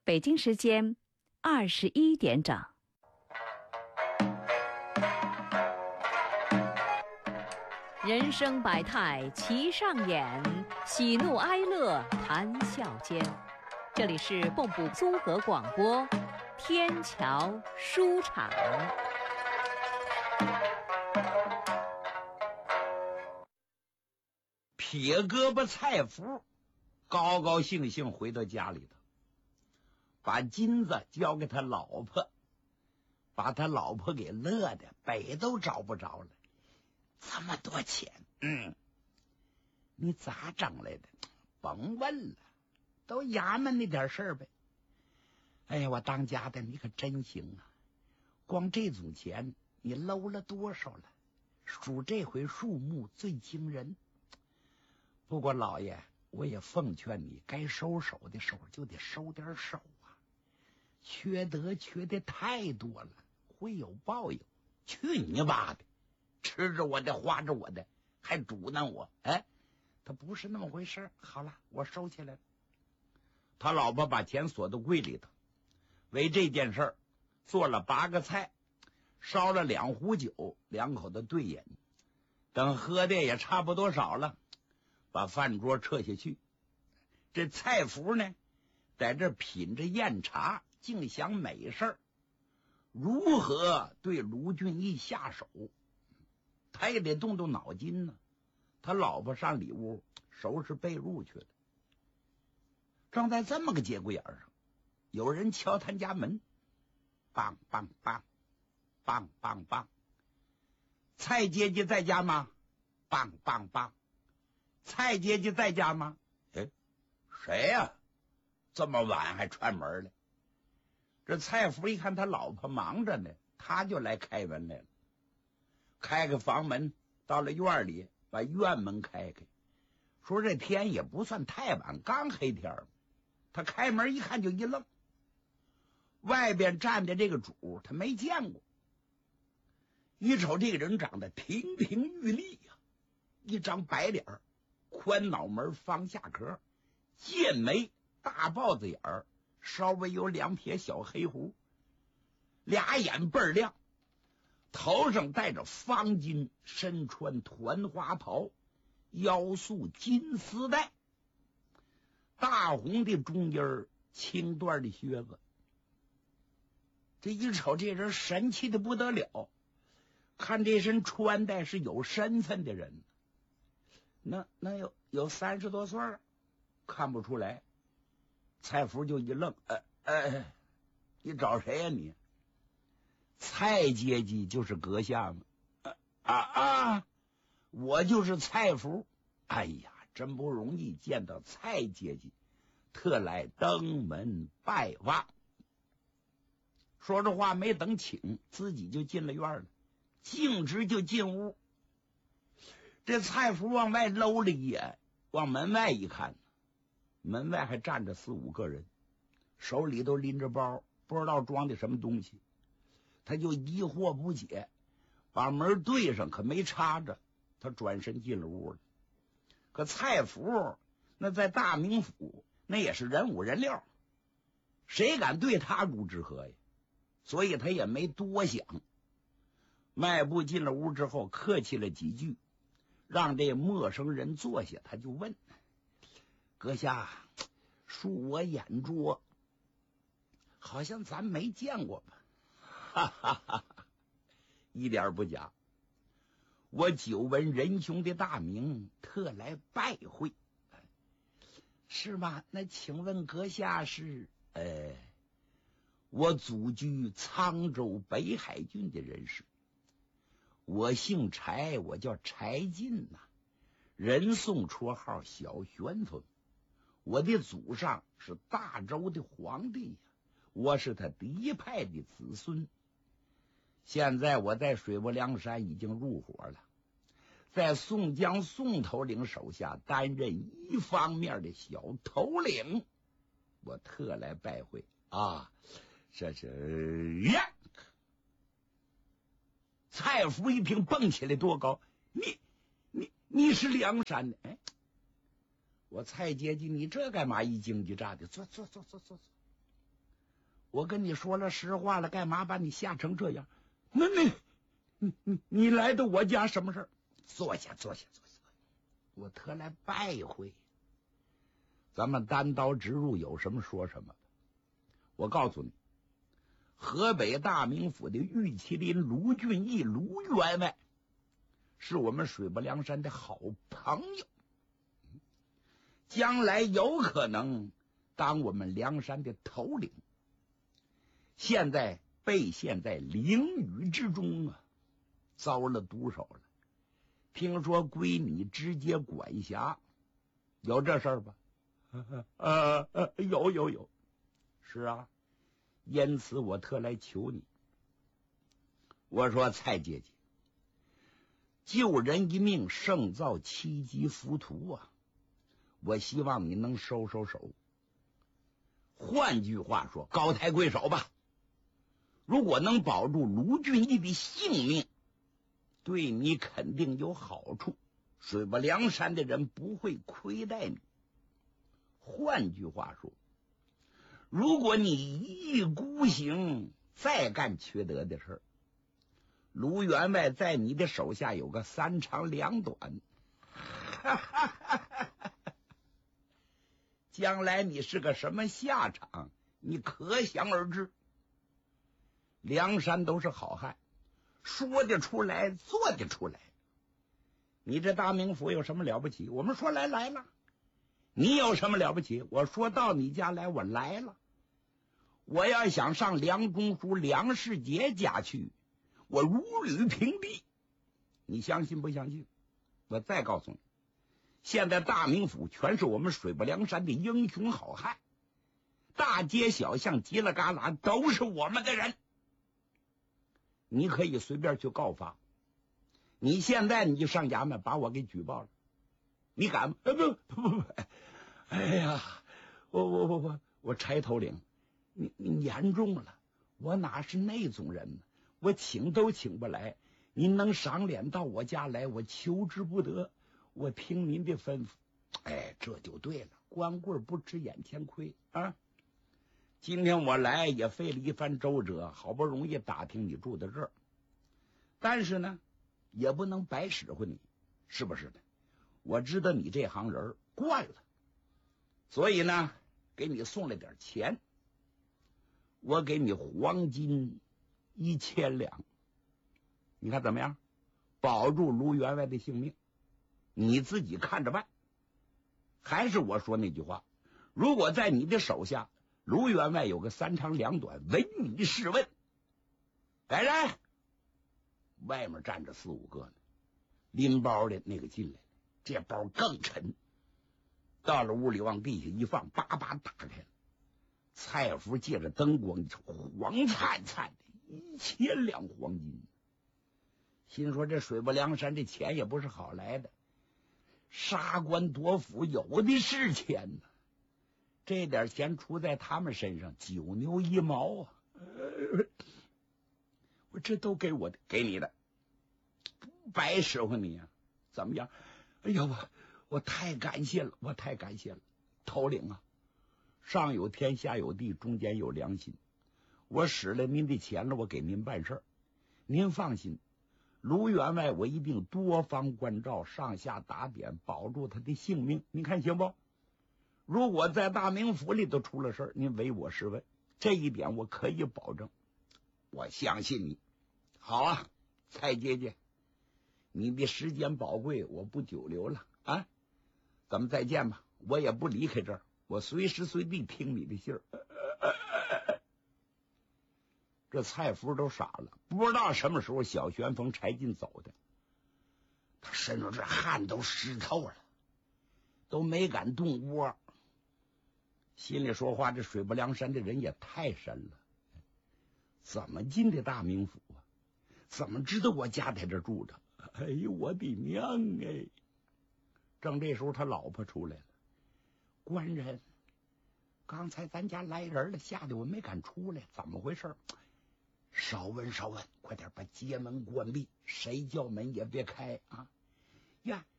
北京时间21点整。人生百态齐上演，喜怒哀乐谈笑间。这里是蚌埠综合广播，天桥书场。 撇胳膊蔡福高高兴兴回到家里头，把金子交给他老婆，把他老婆给乐的北都找不着了。这么多钱，你咋挣来的？甭问了，都衙门那点事儿呗。哎呀，我当家的你可真行啊！光这种钱你搂了多少了？数这回数目最惊人。不过老爷，我也奉劝你，该收手的时候就得收点手啊！缺德缺的太多了，会有报应。去你妈的！吃着我的，花着我的，还阻挠我！哎，他不是那么回事。好了，我收起来了。他老婆把钱锁到柜里头，为这件事儿做了8个菜，烧了2壶酒，两口子对饮。等喝的也差不多少了，把饭桌撤下去。这蔡福呢，在这品着宴茶，净想美事儿，如何对卢俊义下手。他也得动动脑筋呢。他老婆上里屋收拾被褥去了。正在这么个节骨眼上，有人敲他家门，梆梆梆梆梆梆，蔡姐姐在家吗？梆梆梆，蔡姐姐在家吗？哎，谁呀？这么晚还串门了？这蔡福一看他老婆忙着呢，他就来开门来了。开个房门，到了院里，把院门开开，说这天也不算太晚，刚黑天。他开门一看就一愣，外边站的这个主他没见过。一瞅这个人长得亭亭玉立呀，一张白脸，宽脑门，方下颏，剑眉，大豹子眼儿，稍微有2撇小黑胡，俩眼倍儿亮，头上戴着方巾，身穿团花袍，腰束金丝带，大红的中衣，青缎的靴子。这一瞅这人神气的不得了，看这身穿戴是有身份的人，那有30多岁，看不出来。蔡福就一愣，你找谁呀你？蔡阶级就是阁下吗？我就是蔡福。哎呀，真不容易见到蔡阶级，特来登门拜望。说这话没等请，自己就进了院了，径直就进屋。这蔡福往外搂了一眼，往门外一看，门外还站着4、5个人，手里都拎着包，不知道装的什么东西。他就疑惑不解，把门对上，可没插着。他转身进了屋了。可蔡福那在大名府那也是人五人六，谁敢对他如之何呀？所以他也没多想，迈步进了屋之后，客气了几句，让这陌生人坐下。他就问：阁下，恕我眼拙，好像咱没见过吧？哈哈哈，一点不假。我久闻仁兄的大名，特来拜会。是吗？那请问阁下是？我祖居沧州北海郡的人士，我姓柴，我叫柴进呐，人送绰号小旋风。我的祖上是大周的皇帝呀，我是他嫡派的子孙。现在我在水泊梁山已经入伙了，在宋江宋头领手下担任一方面的小头领，我特来拜会啊！这是呀！蔡福一听蹦起来多高，你是梁山的？哎，我蔡阶级，你这干嘛一惊一乍的？坐。 我跟你说了实话了，干嘛把你吓成这样？那你来到我家什么事儿？坐下。我特来拜会。咱们单刀直入，有什么说什么。我告诉你，河北大名府的玉麒麟卢俊义卢员外是我们水泊梁山的好朋友，将来有可能当我们梁山的头领。现在被陷在囹圄之中啊，遭了毒手了。听说归你直接管辖，有这事儿吧？有。是啊，因此我特来求你。我说蔡姐姐，救人一命胜造七级浮屠啊！我希望你能收手。换句话说，高抬贵手吧。如果能保住卢俊义的性命，对你肯定有好处，水泊梁山的人不会亏待你。换句话说，如果你一意孤行，再干缺德的事儿，卢员外在你的手下有个三长两短，将来你是个什么下场，你可想而知。梁山都是好汉，说得出来，做得出来。你这大名府有什么了不起？我们说来了。你有什么了不起？我说到你家来，我来了。我要想上梁中书梁世杰家去，我如履平地。你相信不相信？我再告诉你，现在大名府全是我们水泊梁山的英雄好汉，大街小巷犄了旮旯都是我们的人。你可以随便去告发，你现在你就上衙门把我给举报了，你敢吗？不，哎呀，我柴头领，你严重了，我哪是那种人呢？我请都请不来，您能赏脸到我家来，我求之不得，我听您的吩咐。哎，这就对了，光棍不吃眼前亏啊！今天我来也费了一番周折，好不容易打听你住在这儿，但是呢，也不能白使唤你，是不是的？我知道你这行人惯了，所以呢，给你送了点钱，我给你黄金1000两，你看怎么样？保住卢员外的性命，你自己看着办。还是我说那句话，如果在你的手下，卢员外有个三长两短，唯你是问。来人！外面站着4、5个呢，拎包的那个进来，这包更沉。到了屋里往地下一放，叭叭打开了。蔡福借着灯光，黄灿灿的1000两黄金。心说这水泊梁山这钱也不是好来的，杀官夺府有的是钱呢。这点钱出在他们身上9牛1毛啊！我这都给我的，给你的，白使唤你啊！怎么样？哎呀，我太感谢了，我太感谢了，头领啊！上有天，下有地，中间有良心。我使了您的钱了，我给您办事儿，您放心。卢员外我一定多方关照，上下打点，保住他的性命。你看行不？如果在大名府里头出了事儿，您唯我是问，这一点我可以保证。我相信你。好啊，蔡姐姐，你的时间宝贵，我不久留了啊！咱们再见吧，我也不离开这儿，我随时随地听你的信儿。这蔡福都傻了，不知道什么时候小旋风柴进走的，他身上这汗都湿透了，都没敢动窝。心里说话，这水泊梁山的人也太深了，怎么进的大名府啊？怎么知道我家在这住着？哎呦，我的娘哎！正这时候，他老婆出来了。官人，刚才咱家来人了，吓得我没敢出来，怎么回事？稍问，快点把街门关闭，谁叫门也别开啊！呀，